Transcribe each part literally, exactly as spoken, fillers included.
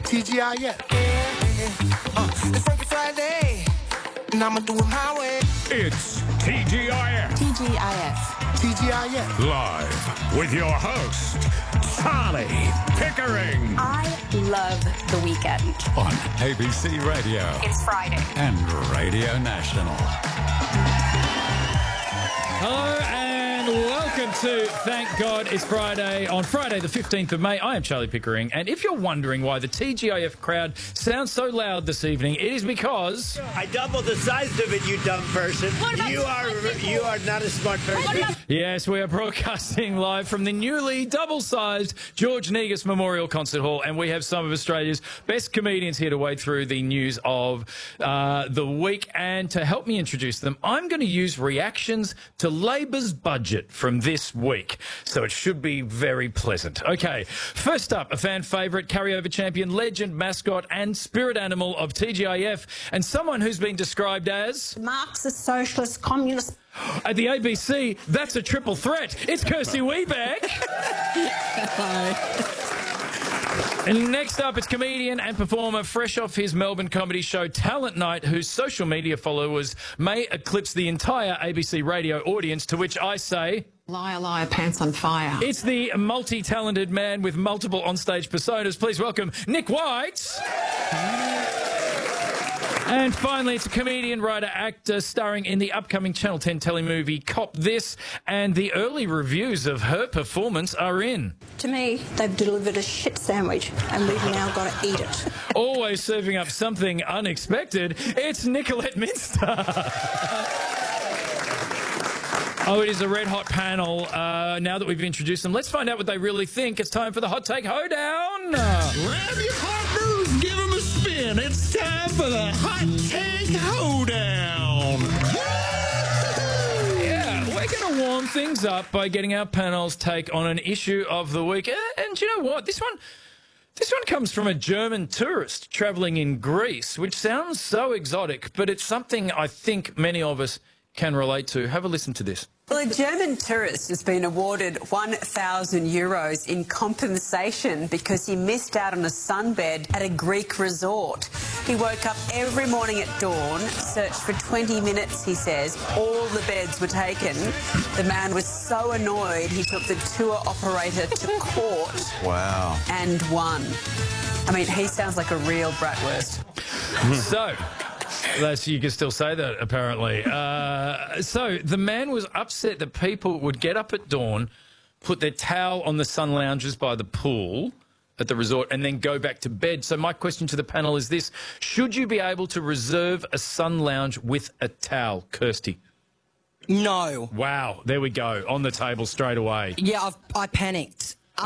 T G I F. Yeah, uh, it's Frankie Friday, and I'ma do it my way. It's T G I F. T G I F. T G I F. Live with your host, Charlie Pickering. I love the weekend. On A B C Radio. It's Friday. And Radio National. Hello and welcome to Thank God It's Friday on Friday the fifteenth of May. I am Charlie Pickering, and if you're wondering why the T G I F crowd sounds so loud this evening, it is because... I doubled the size of it, you dumb person. You are you are not a smart person. Yes, we are broadcasting live from the newly double-sized George Negus Memorial Concert Hall, and we have some of Australia's best comedians here to wade through the news of uh, the week. And to help me introduce them, I'm going to use reactions to Labor's budget from this week, so it should be very pleasant. Okay, first up, a fan favourite, carryover champion, legend, mascot and spirit animal of T G I F, and someone who's been described as... Marxist, socialist, communist... At the A B C, that's a triple threat. It's Kirsty Wiebeck. And next up, it's comedian and performer, fresh off his Melbourne comedy show Talent Night, whose social media followers may eclipse the entire A B C radio audience, to which I say... Liar, liar, pants on fire. It's the multi-talented man with multiple onstage personas. Please welcome Nick White. And finally, it's a comedian, writer, actor starring in the upcoming Channel ten telemovie Cop This, and the early reviews of her performance are in. To me, they've delivered a shit sandwich, and we've now got to eat it. Always serving up something unexpected, it's Nicolette Minster. Oh, it is a red-hot panel. Uh, now that we've introduced them, let's find out what they really think. It's time for the Hot Take Hoedown. Grab your partners, give them a spin. It's time for the Hot Take Hoedown. Yeah, we're going to warm things up by getting our panel's take on an issue of the week. And you know what? This one... This one comes from a German tourist travelling in Greece, which sounds so exotic, but it's something I think many of us can relate to. Have a listen to this. Well, a German tourist has been awarded one thousand euros in compensation because he missed out on a sunbed at a Greek resort. He woke up every morning at dawn, searched for twenty minutes, he says. All the beds were taken. The man was so annoyed, he took the tour operator to court. Wow. And won. I mean, he sounds like a real bratwurst. So... That's, you can still say that, apparently. Uh, so the man was upset that people would get up at dawn, put their towel on the sun lounges by the pool at the resort, and then go back to bed. So my question to the panel is this. Should you be able to reserve a sun lounge with a towel, Kirsty? No. Wow, there we go, on the table straight away. Yeah, I've, I panicked. Um,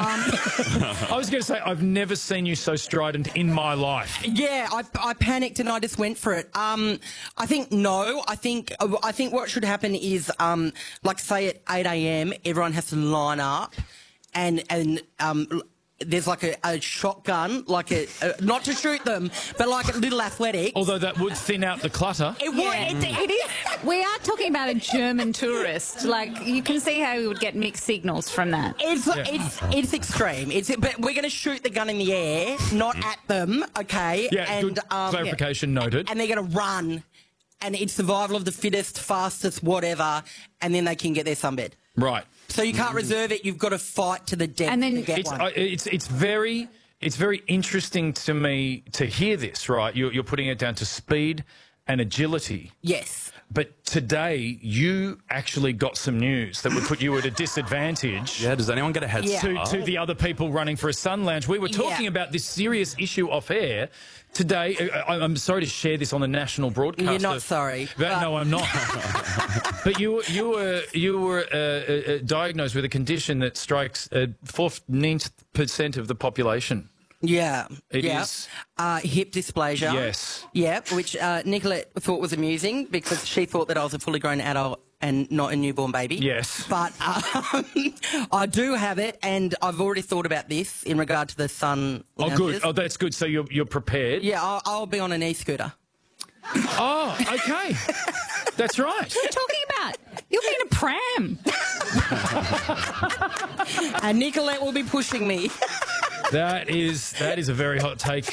I was going to say, I've never seen you so strident in my life. Yeah, I, I panicked and I just went for it. Um, I think no. I think I think what should happen is, um, like, say at eight a m, everyone has to line up, and and um, there's like a, a shotgun, like a, a not to shoot them, but like a little athletic. Although that would thin out the clutter. It would. Yeah. It, it is. We are talking about a German tourist. Like, you can see how we would get mixed signals from that. It's Yeah. it's it's extreme. It's but we're going to shoot the gun in the air, not at them. Okay. Yeah, and good um, clarification noted. and they're going to run, and it's survival of the fittest, fastest, whatever, and then they can get their sunbed. Right. So you can't reserve it. You've got to fight to the death And then to get It's, one. uh, it's it's very it's very interesting to me to hear this. Right, you're, you're putting it down to speed and agility. Yes. But today you actually got some news that would put you at a disadvantage. Yeah, does anyone get a head Yeah. start? To, to the other people running for a sun lounge. We were talking Yeah. about this serious issue off air today. I, I'm sorry to share this on the national broadcast. You're not sorry. But, but- no, I'm not. But you you were you were uh, uh, diagnosed with a condition that strikes uh, fourteen percent of the population. Yeah. It yeah. is. Uh, hip dysplasia. Yes. Yeah, which uh, Nicolette thought was amusing because she thought that I was a fully grown adult and not a newborn baby. Yes. But um, I do have it, and I've already thought about this in regard to the sun Oh, lounges. good. Oh, that's good. So you're you're prepared. Yeah, I'll, I'll be on an e-scooter. Oh, okay. That's right. What are you talking about? You'll be in a pram. And Nicolette will be pushing me. That is that is a very hot take,